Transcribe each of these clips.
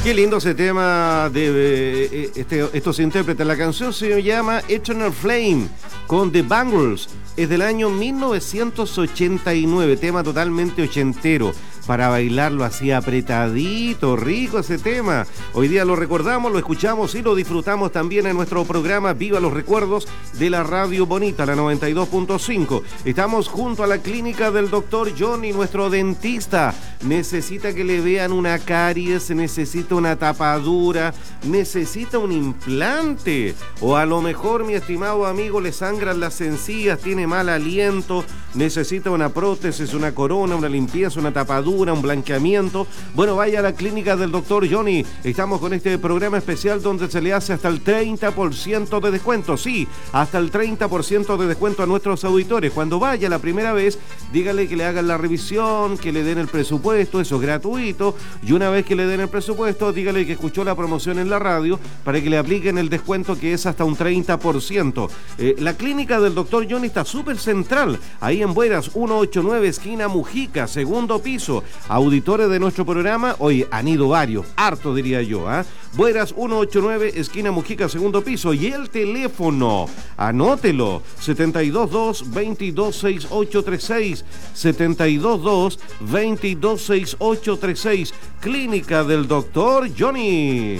Qué lindo ese tema de estos intérpretes. La canción se llama Eternal Flame con The Bangles. Es del año 1989, tema totalmente ochentero. Para bailarlo así apretadito, rico ese tema. Hoy día lo recordamos, lo escuchamos y lo disfrutamos también en nuestro programa Viva los Recuerdos de la Radio Bonita, la 92.5. Estamos junto a la clínica del doctor Johnny, nuestro dentista. Necesita que le vean una caries, necesita una tapadura, necesita un implante. O a lo mejor, mi estimado amigo, le sangran las encías, tiene mal aliento, necesita una prótesis, una corona, una limpieza, una tapadura, un blanqueamiento. Bueno, vaya a la clínica del doctor Johnny. Estamos con este programa especial donde se le hace hasta el 30% de descuento. Sí, hasta el 30% de descuento a nuestros auditores. Cuando vaya la primera vez, dígale que le hagan la revisión, que le den el presupuesto, eso es gratuito. Y una vez que le den el presupuesto, dígale que escuchó la promoción en la radio para que le apliquen el descuento, que es hasta un 30%. La clínica del doctor Johnny está súper central, ahí en Bueras, 189, esquina Mujica, segundo piso. Auditores de nuestro programa, hoy han ido varios, harto diría yo, Bueras 189, esquina Mujica, segundo piso. Y el teléfono, anótelo, 722-226836, 722-226836, clínica del doctor Johnny.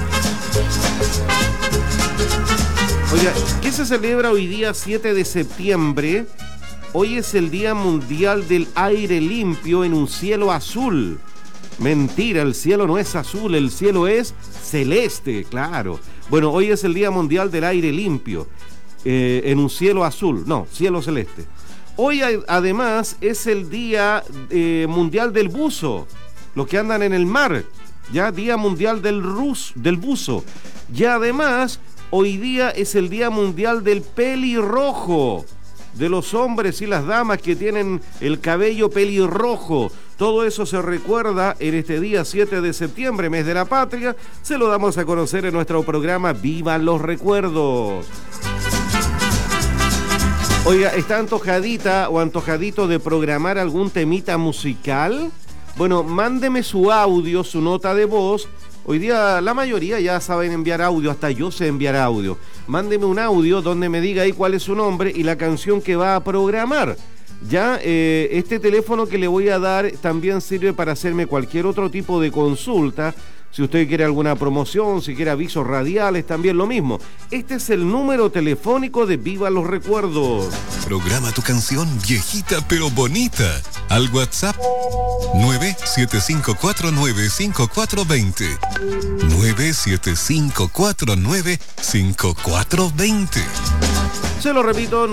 Oiga, ¿qué se celebra hoy día 7 de septiembre? Hoy es el Día Mundial del Aire Limpio en un cielo azul. Mentira, el cielo no es azul, el cielo es celeste, claro. Bueno, hoy es el Día Mundial del Aire Limpio en un cielo azul, no, cielo celeste. Hoy además es el Día Mundial del Buzo, los que andan en el mar, ya Día Mundial del Buzo. Y además, hoy día es el Día Mundial del Pelirrojo, de los hombres y las damas que tienen el cabello pelirrojo. Todo eso se recuerda en este día 7 de septiembre, mes de la patria. Se lo damos a conocer en nuestro programa Viva los Recuerdos. Oiga, ¿está antojadita o antojadito de programar algún temita musical? Bueno, mándeme su audio, su nota de voz. Hoy día la mayoría ya saben enviar audio, hasta yo sé enviar audio. Mándeme un audio donde me diga ahí cuál es su nombre y la canción que va a programar. Ya, este teléfono que le voy a dar también sirve para hacerme cualquier otro tipo de consulta. Si usted quiere alguna promoción, si quiere avisos radiales, también lo mismo. Este es el número telefónico de Viva los Recuerdos. Programa tu canción viejita pero bonita al WhatsApp 975495420. 975495420. Se lo repito,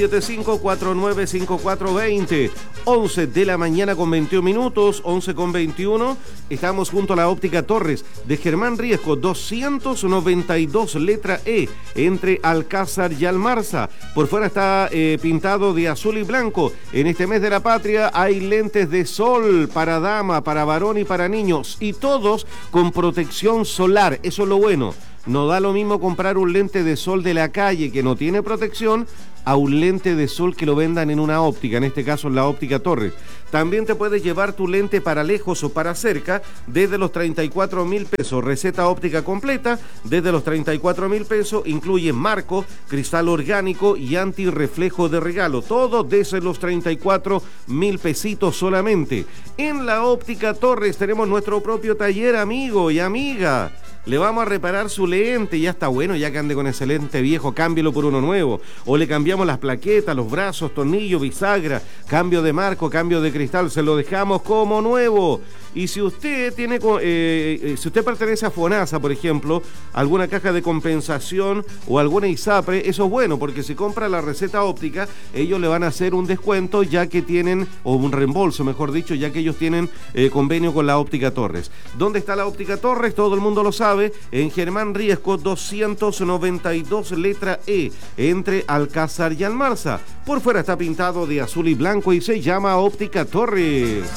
975-495420. 11 de la mañana con 21 minutos, 11 con 21. Estamos junto a la Óptica Torres de Germán Riesco, 292 letra E, entre Alcázar y Almarza. Por fuera está pintado de azul y blanco. En este mes de la patria hay lentes de sol para dama, para varón y para niños. Y todos con protección solar, eso es lo bueno. No da lo mismo comprar un lente de sol de la calle que no tiene protección a un lente de sol que lo vendan en una óptica, en este caso en la Óptica Torres. También te puedes llevar tu lente para lejos o para cerca desde los 34.000 pesos. Receta óptica completa desde los 34.000 pesos. Incluye marco, cristal orgánico y antirreflejo de regalo. Todo desde los 34.000 pesitos solamente. En la Óptica Torres tenemos nuestro propio taller, amigo y amiga. Le vamos a reparar su lente, ya está bueno, ya que ande con ese lente viejo, cámbielo por uno nuevo. O le cambiamos las plaquetas, los brazos, tornillos, bisagra, cambio de marco, cambio de cristal, se lo dejamos como nuevo. Y si usted tiene, si usted pertenece a FONASA, por ejemplo, alguna caja de compensación o alguna ISAPRE, eso es bueno, porque si compra la receta óptica, ellos le van a hacer un descuento, ya que tienen, o un reembolso, mejor dicho, ya que ellos tienen convenio con la Óptica Torres. ¿Dónde está la Óptica Torres? Todo el mundo lo sabe, en Germán Riesco, 292 letra E, entre Alcázar y Almarza. Por fuera está pintado de azul y blanco y se llama Óptica Torres.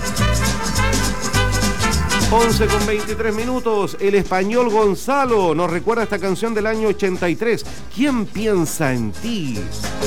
11 con 23 minutos, el español Gonzalo nos recuerda esta canción del año 83. ¿Quién piensa en ti?